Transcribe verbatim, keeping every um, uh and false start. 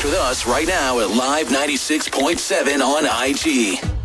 touch with us right now at Live ninety-six point seven on I G.